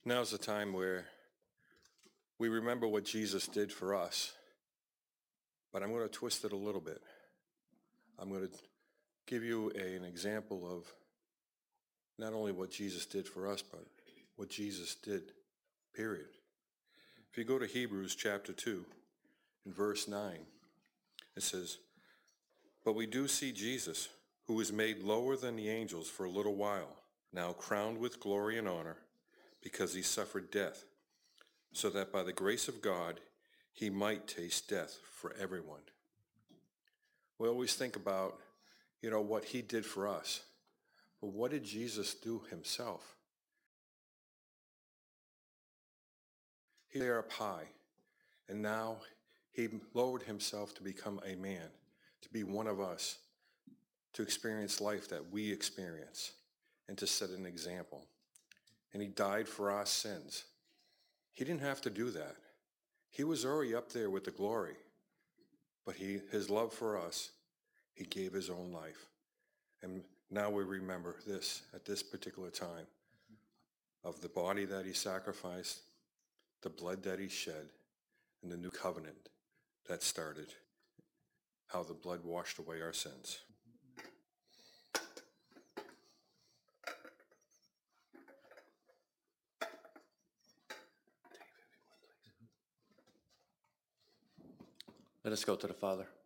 Now's the time where we remember what Jesus did for us, but I'm going to twist it a little bit. I'm going to give you an example of not only what Jesus did for us, but what Jesus did, period. If you go to Hebrews chapter 2, in verse 9, it says, "But we do see Jesus, who was made lower than the angels for a little while, now crowned with glory and honor, because he suffered death, so that by the grace of God he might taste death for everyone." We always think about, what he did for us. But what did Jesus do himself? He was there up high, and now he lowered himself to become a man, to be one of us, to experience life that we experience, and to set an example. And he died for our sins. He didn't have to do that. He was already up there with the glory. But his love for us, he gave his own life. And now we remember this at this particular time of the body that he sacrificed, the blood that he shed, and the new covenant that started, how the blood washed away our sins. Let us go to the Father.